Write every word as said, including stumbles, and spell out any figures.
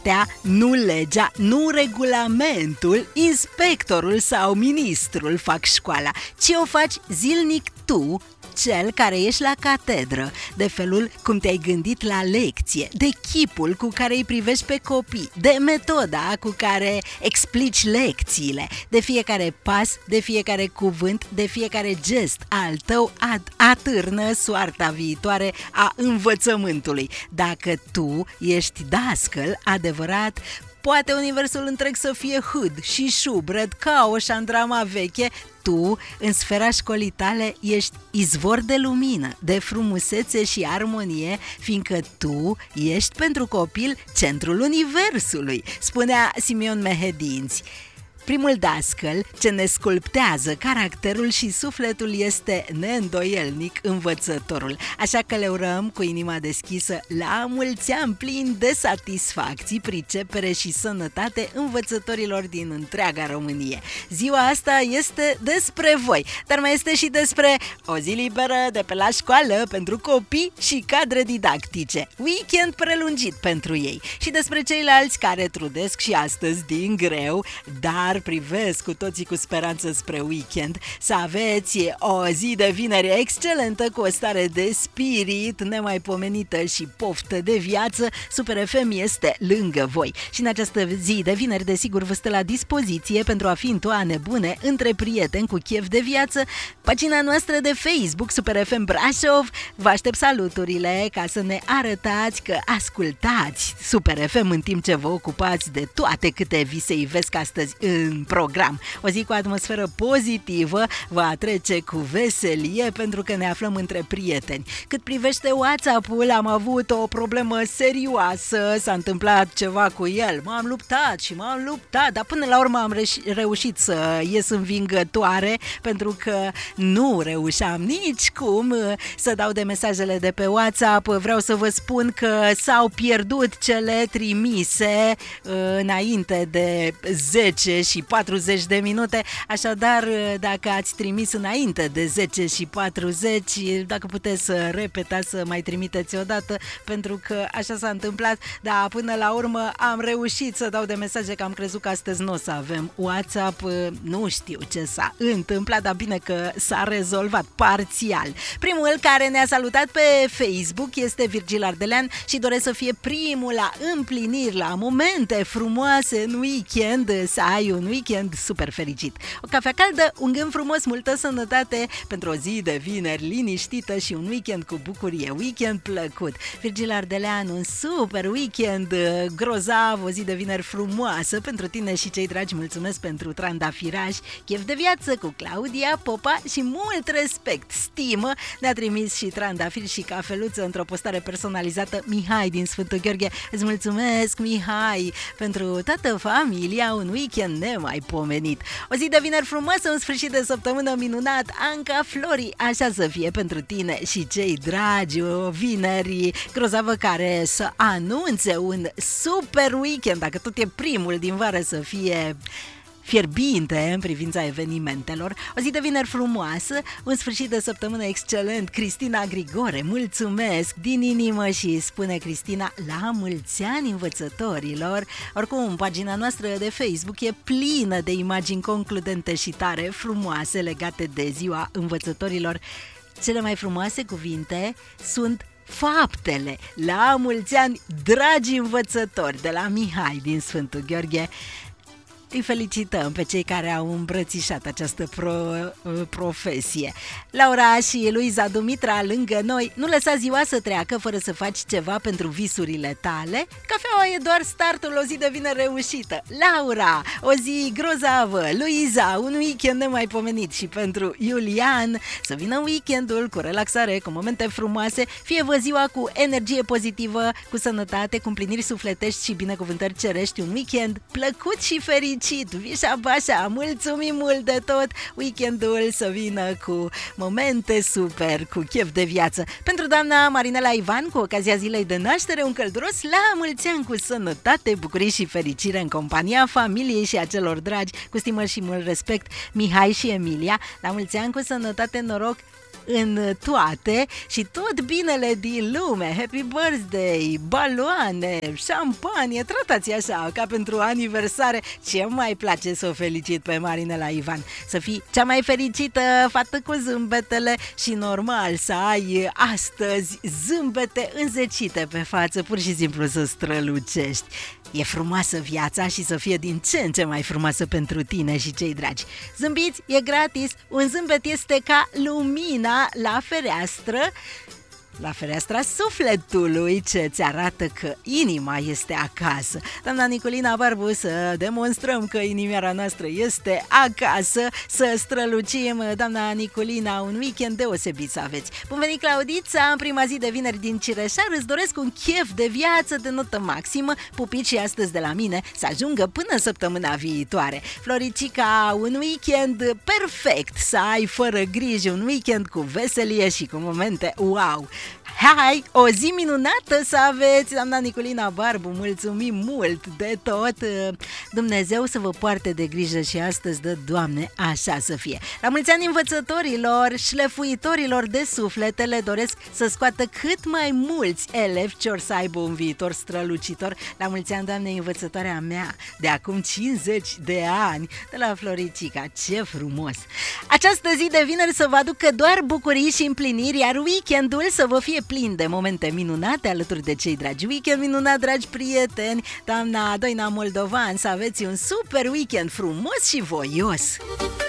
cartea, nu legea, nu regulamentul, inspectorul sau ministrul fac școala, ci o faci zilnic tu, cel care ești la catedră, de felul cum te-ai gândit la lecție, de chipul cu care îi privești pe copii, de metoda cu care explici lecțiile, de fiecare pas, de fiecare cuvânt, de fiecare gest al tău ad- atârnă soarta viitoare a învățământului. Dacă tu ești dascăl adevărat, poate universul întreg să fie hâd și șubrăd ca o șandrama veche. Tu, în sfera școlii tale, ești izvor de lumină, de frumusețe și armonie, fiindcă tu ești pentru copil centrul universului, spunea Simeon Mehedinți. Primul dascăl ce ne sculptează caracterul și sufletul este neîndoielnic învățătorul. Așa că le urăm cu inima deschisă la mulți ani plini de satisfacții, pricepere și sănătate învățătorilor din întreaga Românie. Ziua asta este despre voi, dar mai este și despre o zi liberă de pe la școală pentru copii și cadre didactice, weekend prelungit pentru ei, și despre ceilalți care trudesc și astăzi din greu, dar privesc cu toții cu speranță spre weekend. Să aveți o zi de vineri excelentă, cu o stare de spirit nemaipomenită și poftă de viață. Super F M este lângă voi și în această zi de vineri, desigur, vă stă la dispoziție pentru a fi în toane bune între prieteni cu chef de viață. Pagina noastră de Facebook Super F M Brașov vă aștept saluturile ca să ne arătați că ascultați Super F M în timp ce vă ocupați de toate câte vi se ivesc astăzi în program. O zi cu atmosferă pozitivă va trece cu veselie pentru că ne aflăm între prieteni. Cât privește WhatsApp-ul, am avut o problemă serioasă, s-a întâmplat ceva cu el. M-am luptat și m-am luptat, dar până la urmă am reș- reușit să ies învingătoare, pentru că nu reușeam nici cum să dau de mesajele de pe WhatsApp. Vreau să vă spun că s-au pierdut cele trimise înainte de zece și patruzeci de minute, așadar dacă ați trimis înainte de zece și patruzeci, dacă puteți să repetați, să mai trimiteți o dată, pentru că așa s-a întâmplat, dar până la urmă am reușit să dau de mesaje, că am crezut că astăzi nu o să avem WhatsApp, nu știu ce s-a întâmplat, dar bine că s-a rezolvat parțial. Primul care ne-a salutat pe Facebook este Virgil Ardelean și doresc să fie primul la împliniri, la momente frumoase în weekend, să ai un weekend super fericit. O cafea caldă, un gând frumos, multă sănătate pentru o zi de vineri liniștită și un weekend cu bucurie, weekend plăcut. Virgil Ardelean, un super weekend grozav, o zi de vineri frumoasă pentru tine și cei dragi. Mulțumesc pentru trandafiraj, chef de viață cu Claudia Popa și mult respect, stimă. Ne-a trimis și trandafir și cafeluță într-o postare personalizată Mihai din Sfântul Gheorghe. Îți mulțumesc, Mihai, pentru toată familia, un weekend nemaipomenit. O zi de vineri frumoasă, un sfârșit de săptămână minunat. Anca Flori, așa să fie pentru tine și cei dragi. O vineri grozavă care să anunțe un super weekend, dacă tot e primul din vară, să fie fierbinte în privința evenimentelor. O zi de vineri frumoasă, un sfârșit de săptămână excelent. Cristina Grigore, mulțumesc din inimă și spune Cristina, la mulți ani învățătorilor. Oricum, pagina noastră de Facebook e plină de imagini concludente și tare frumoase legate de ziua învățătorilor. Cele mai frumoase cuvinte sunt faptele. La mulți ani, dragi învățători, de la Mihai din Sfântul Gheorghe. Îi felicităm pe cei care au îmbrățișat această pro, profesie. Laura și Luiza Dumitra lângă noi. Nu lăsa ziua să treacă fără să faci ceva pentru visurile tale. Cafeaua e doar startul, o zi de vineri reușită. Laura, o zi grozavă. Luiza, un weekend nemaipomenit. Și pentru Iulian, să vină weekendul cu relaxare, cu momente frumoase. Fie vă ziua cu energie pozitivă, cu sănătate, cu împliniri sufletești și binecuvântări cerești. Un weekend plăcut și fericit. Vișa Bașa, mulțumim mult de tot. Weekendul să vină cu momente super, cu chef de viață. Pentru doamna Marinela Ivan, cu ocazia zilei de naștere, un călduros la mulți ani, cu sănătate, bucurii și fericire în compania familiei și a celor dragi, cu stimă și mult respect, Mihai și Emilia. La mulți ani, cu sănătate, noroc în toate și tot binele din lume. Happy birthday, baloane, șampanie, tratați așa, ca pentru aniversare. Ce mai place să o felicit pe Marinela Ivan. Să fii cea mai fericită fată cu zâmbetele și normal să ai astăzi zâmbete înzecite pe față, pur și simplu să strălucești. E frumoasă viața și să fie din ce în ce mai frumoasă pentru tine și cei dragi. Zâmbiți, e gratis, un zâmbet este ca lumina la fereastră, la fereastra sufletului, ce ți arată că inima este acasă. Doamna Nicolina Barbu, să demonstrăm că inimioara noastră este acasă, să strălucim. Doamna Nicolina, un weekend deosebit să aveți. Bun venit, Claudița, în prima zi de vineri din Cireșar. Îți doresc un chef de viață de notă maximă, pupicii astăzi de la mine să ajungă până săptămâna viitoare. Floricica, un weekend perfect, să ai fără griji, un weekend cu veselie și cu momente wow. Hai, o zi minunată să aveți, doamna Nicolina Barbu, mulțumim mult de tot. Dumnezeu să vă poarte de grijă și astăzi, dă Doamne, așa să fie. La mulți ani învățătorilor, șlefuitorilor de suflete, le doresc să scoată cât mai mulți elevi ce or să aibă un viitor strălucitor. La mulți ani, doamne, învățătoarea mea de acum cincizeci de ani, de la Floricica, ce frumos. Această zi de vineri să vă aducă doar bucurii și împliniri, iar weekendul să vă fie plin de momente minunate alături de cei dragi. Weekend minunat, dragi prieteni, doamna Doina Moldovan, să aveți un super weekend frumos și voios!